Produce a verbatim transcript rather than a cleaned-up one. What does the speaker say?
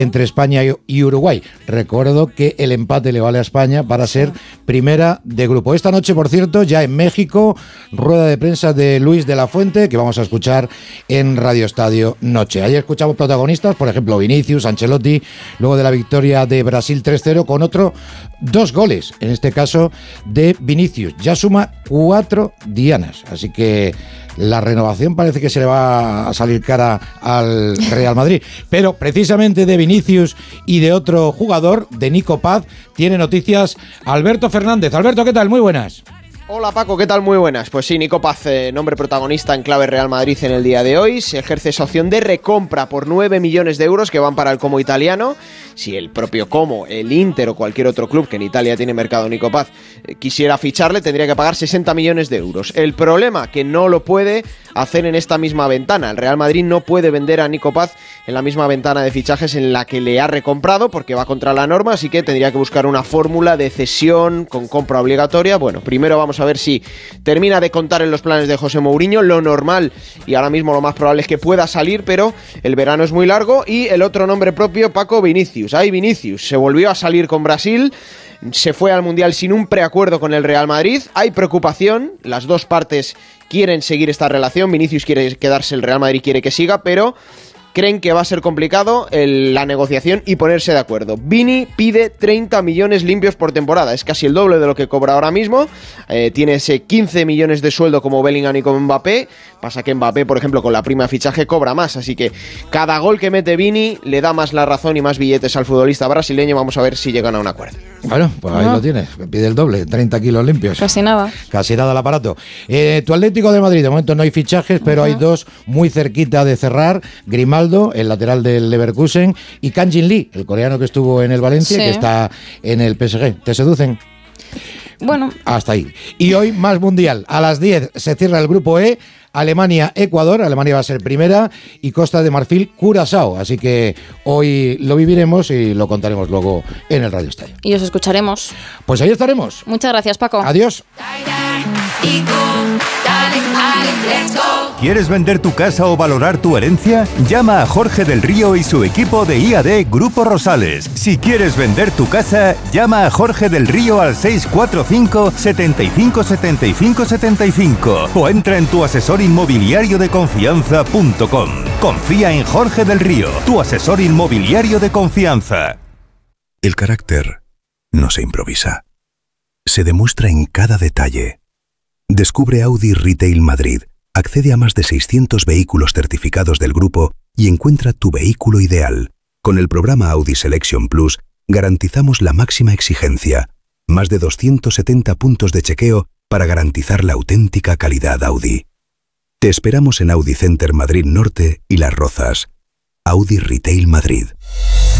entre España y Uruguay. Recuerdo que el empate le vale a España para ser primera de grupo. Esta noche, por cierto, ya en México, rueda de prensa de Luis de la Fuente, que vamos a escuchar en Radio Estadio Noche. Ayer escuchamos protagonistas, por ejemplo, Vinicius, Ancelotti, luego de la victoria de Brasil tres cero, con otro dos goles, en este caso de Vinicius. Ya suma cuatro dianas, así que la renovación parece que se le va a salir cara al Real Madrid. Pero precisamente de Vinicius y de otro jugador, de Nico Paz, tiene noticias Alberto Fernández. Alberto, ¿qué tal? Muy buenas. Hola Paco, ¿qué tal? Muy buenas. Pues sí, Nico Paz, eh, nombre protagonista en clave Real Madrid en el día de hoy. Se ejerce esa opción de recompra por nueve millones de euros que van para el Como italiano. Si el propio Como, el Inter o cualquier otro club que en Italia tiene mercado Nico Paz eh, quisiera ficharle, tendría que pagar sesenta millones de euros. El problema, que no lo puede hacer en esta misma ventana. El Real Madrid no puede vender a Nico Paz en la misma ventana de fichajes en la que le ha recomprado, porque va contra la norma, así que tendría que buscar una fórmula de cesión con compra obligatoria. Bueno, primero vamos a ver si termina de contar en los planes de José Mourinho. Lo normal y ahora mismo lo más probable es que pueda salir, pero el verano es muy largo. Y el otro nombre propio, Paco, Vinicius. Ahí Vinicius se volvió a salir con Brasil, se fue al Mundial sin un preacuerdo con el Real Madrid. Hay preocupación, las dos partes quieren seguir esta relación. Vinicius quiere quedarse, el Real Madrid quiere que siga, pero creen que va a ser complicado el, la negociación y ponerse de acuerdo. Vini pide treinta millones limpios por temporada, es casi el doble de lo que cobra ahora mismo. Eh, tiene ese quince millones de sueldo como Bellingham y como Mbappé. Pasa que Mbappé, por ejemplo, con la prima de fichaje cobra más, así que cada gol que mete Vini le da más la razón y más billetes al futbolista brasileño. Vamos a ver si llegan a un acuerdo. Bueno, pues ahí no. lo tienes, pide el doble, treinta kilos limpios. Casi nada. Casi nada el aparato. Eh, tu Atlético de Madrid, de momento no hay fichajes, pero uh-huh. hay dos muy cerquita de cerrar. Grimaldo, el lateral del Leverkusen, y Kang Jin Lee, el coreano que estuvo en el Valencia, sí. que está en el P S G. ¿Te seducen? Bueno. Hasta ahí. Y hoy más mundial. A las diez se cierra el grupo E. Alemania, Ecuador, Alemania va a ser primera, y Costa de Marfil, Curazao. Así que hoy lo viviremos y lo contaremos luego en el Radio Estadio. Y os escucharemos. Pues ahí estaremos. Muchas gracias, Paco. Adiós. ¿Quieres vender tu casa o valorar tu herencia? Llama a Jorge del Río y su equipo de I A D Grupo Rosales. Si quieres vender tu casa, llama a Jorge del Río al seis cuatro cinco, setenta y cinco, setenta y cinco, setenta y cinco o entra en tu asesor inmobiliario de confianza punto com. Confía en Jorge del Río, tu asesor inmobiliario de confianza. El carácter no se improvisa. Se demuestra en cada detalle. Descubre Audi Retail Madrid. Accede a más de seiscientos vehículos certificados del grupo y encuentra tu vehículo ideal. Con el programa Audi Selection Plus garantizamos la máxima exigencia. Más de doscientos setenta puntos de chequeo para garantizar la auténtica calidad Audi. Te esperamos en Audi Center Madrid Norte y Las Rozas. Audi Retail Madrid.